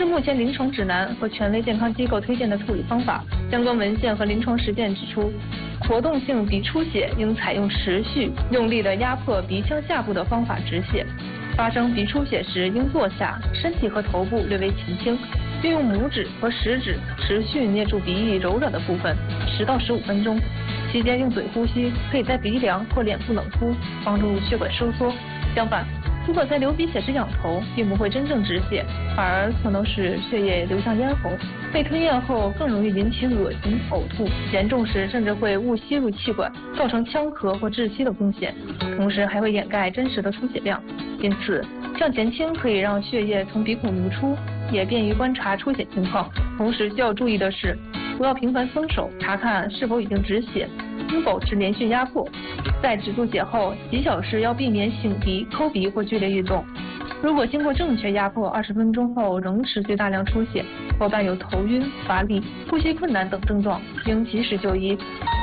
目前临床指南和权威健康机构推荐的处理方法。相关文献和临床实践指出，活动性鼻出血应采用持续用力的压迫鼻腔下部的方法止血。发生鼻出血时应坐下，身体和头部略微前倾，并用拇指和食指持续捏住鼻翼柔软的部分10到15分钟。期间用嘴呼吸，可以在鼻梁或脸部冷敷，帮助血管收缩。相反，如果在流鼻血时仰头，并不会真正止血，反而可能使血液流向咽喉，被吞咽后更容易引起恶心、呕吐，严重时甚至会误吸入气管，造成腔咳或窒息的风险，同时还会掩盖真实的出血量。因此，向前倾可以让血液从鼻孔流出，也便于观察出血情况。同时需要注意的是，不要频繁松手查看是否已经止血，应保持连续压迫。在止住血后几小时要避免擤鼻、抠鼻或剧烈运动。如果经过正确压迫20分钟后仍持续大量出血，或伴有头晕、乏力、呼吸困难等症状，应及时就医。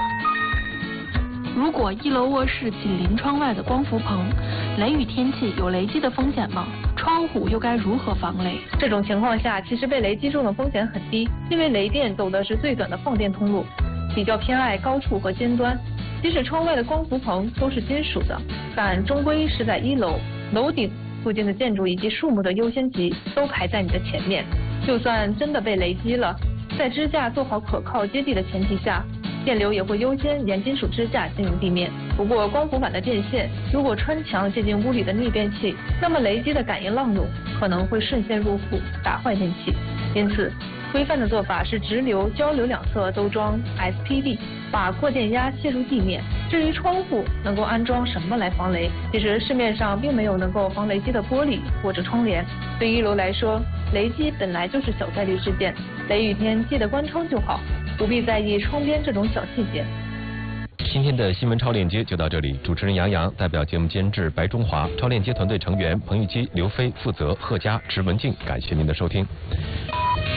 如果1楼卧室紧邻窗外的光伏棚，雷雨天气有雷击的风险吗？窗户又该如何防雷？ 这种情况下，其实被雷击中的风险很低，因为雷电走的是最短的放电通路，比较偏爱高处和尖端。即使窗外的光伏棚都是金属的，但终归是在1楼，楼顶附近的建筑以及树木的优先级都排在你的前面。就算真的被雷击了，在支架做好可靠接地的前提下，电流也会优先沿金属支架进入地面。不过光伏板的电线如果穿墙接近屋里的逆变器，那么雷击的感应浪涌可能会顺线入户，打坏电器。因此，规范的做法是直流、交流两侧都装 SPD， 把过电压泄入地面。至于窗户能够安装什么来防雷，其实市面上并没有能够防雷击的玻璃或者窗帘。对于1楼来说，雷击本来就是小概率事件，雷雨天记得关窗就好，不必在意窗边这种小细节。 今天的新闻超链接就到这里，主持人杨洋代表节目监制白中华，超链接团队成员彭玉基、刘飞、负责贺佳、池文静，感谢您的收听。